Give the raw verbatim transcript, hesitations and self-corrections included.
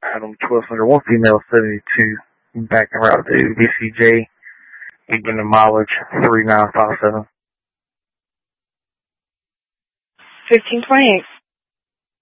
Adam twelve hundred one female seventy-two back en route to B C J. Even the mileage three nine five seven. fifteen twenty-eight.